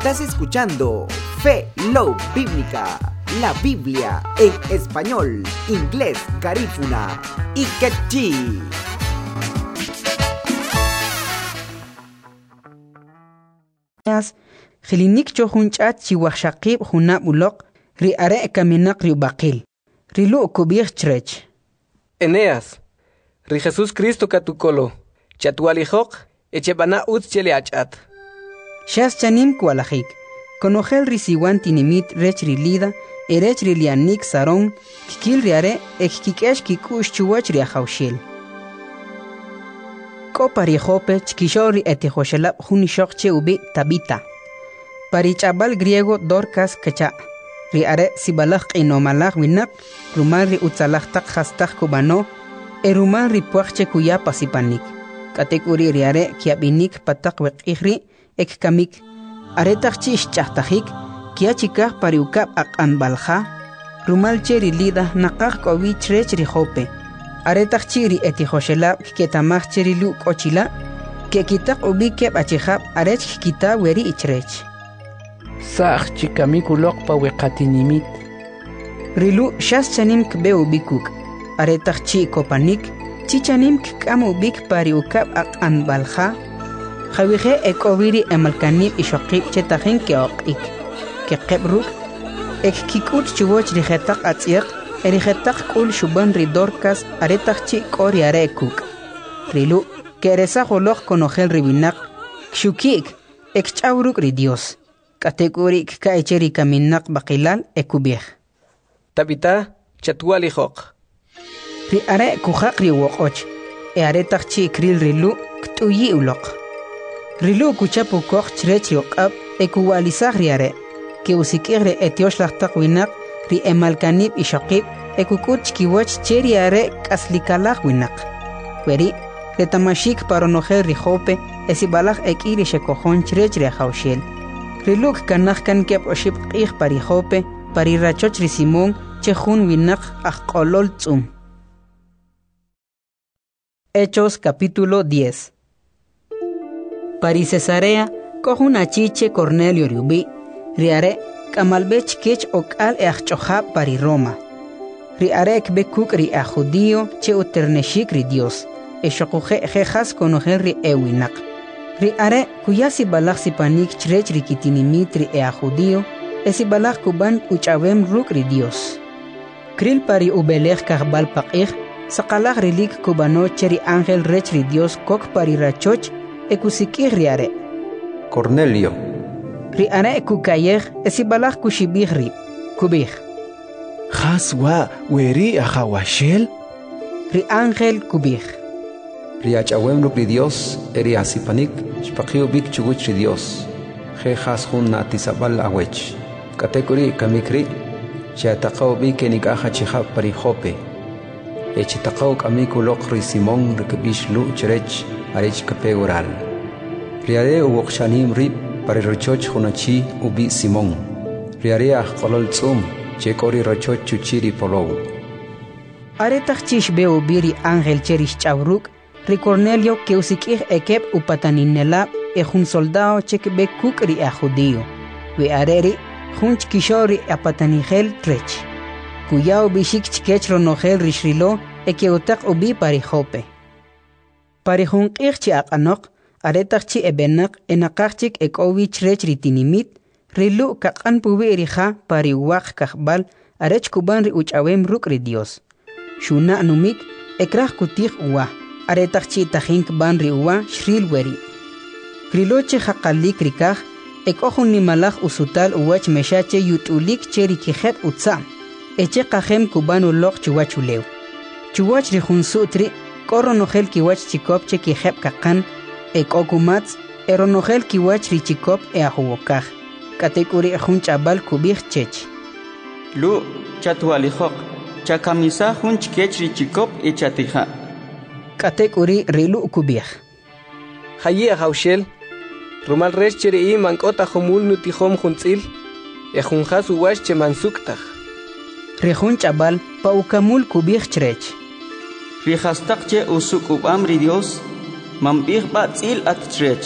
Estás escuchando Fe Love Bíblica, la Biblia en español, inglés, garífuna y quechí. Khilinik chohunchat chiwahshaqib hunab ulok ri are kaminak ri baqil ri lu kubir chrech. Eneas ri Jesús Cristo katukolo chatualijok echebana ut cheleachat. Shas chanim kualajik konogel ri siwan tinimit rech ri lida erech ri lianik saron kikil ri are ekikikesh kikush chuwach ri ahawshil. Ko pari jope chkishori etihoshelab hunishok che ubi tabita. Pari chabal griego Dorcas kacha. Ri are sibalach inomalach winak, rumal ri utzalach tak hastak kubano, rumal ri puachche kuya pasipanik. Katekuri ri are kiabinik patak wekihri ek kamik. Are takchish chahtajik, kia chikah pari ukap ak anbalja, rumal che ri lida nakah kowi chrech ri jope. Aretak chiri etihoshelab ketamach chiri lu kochila ke kitak ubikeb achihab arech kita weri ichrech. Sach chikamikulok pa wekatinimit. Rilu shas chanim kbe ubikuk. Aretak chi kopanik chichanim kam ubik pari ukab ak anbalja. Khawije ekobiri emalkanib ishokib chetahin ke okik. Ke kebruk ek kikut chuwoch rihetak atziak. Erigetak kul shuban ri Dorcas aretak chi kori are kuk. Rilu keresa holok konogel ribinak kshukik ekchauruk ri Dios. Kategorik ka echeri kaminak bakilal ekubih. Tabita chatualijok. Ri are kujak ri wokoch. Aretak chi kril rilu ktuyi ulok. Rilu kuchapu koch chrech yokab ekuwalizak ri are. Ke usikir etiosh lachtak winak ri emalkanib ishaqib ekukut kiwach cheri are kaslikalaj winak. Weri retamashik paronogel ri jope esibalaj ekiri shekojon chrech ri hawshel. Riluk kanaj kan kep oshib qih pari jope pari rachoch ri Simón chejun winak ajqolol tzum. Hechos capítulo 10. Pari Cesarea kohun achiche Cornelio riubi riare kamalbech kech okal eachchohab pari Roma. Ri arek bekuk ri a judío che uterneshik ri Dios. Eshokuje jejas konogel ri ewinak. Ri are kuyasi balak sipanik chrech ri kitinimit ri a judío esi balak kuban uchawem ruk ri Dios. Kril pari ubelech kahbal pakih sakalak rilik kubano cheri ángel rech ri Dios kok pari rachoch ekusikih ri are. Cornelio. Ri are kukayeh esibalach kushibih ri kubih. Khaswa weri ahawashel. Ri ángel kubih. Ri achawem ri Dios eri asipanik shpaqiu bik chuguch ri Dios. Je khas hun natisabal awech. Katekuri kamikri shataqaw bik enikaha chihab pari jope. Echitaqaw kamikulok ri Simón ri kebish lu chrech arech kapegoral. Ri are uwokshanim ri pari rochoch hunachi ubi Simón. Riarea kolol tzum chekori rochoch chuchiri polow. Aretak chish beo biri ángel cherish chauruk ri Cornelio que usikih ekep upataninela ejun soldado chek be kuk ri a judío. We areri junch kishori apatanigel trech. Kuyao bishik chkech ronogel rishrilo eke utak ubi pari jope. Pari jun qich anok aretak chi ebenak enakachik ekowi chrech ritinimit rilu kakan puwi rija pari wak kahbal arech kuban ri uchawem ruk ri Dios. Shuna numik ekrah kutih uwa aretak chi tahink ban ri uwa shril weri. Kriloche hakalik rikah ekohun nimalach usutal uwach meshache yutulik cheri kihep utsam. Eche kahem kuban ulok chuwachulew. Chuwach ri hunsutri koronogel kiwach chikopche kihep kakan ekokumats eronogel kiwach richikop ahuwokaj. Katekuri jun chabal kubih chech. Lu chatualijok chakamisa jun chkech richikop echatija. Katekuri rilu kubih. Hayi hawshel rumal resh cheri mankota humul nutihom juntzil ejun hasu wash che mansuktaj. Rejun chabal paukamul kubih chrech. Rijastak che usuk ubam ri Dios mambih batzil at chrech.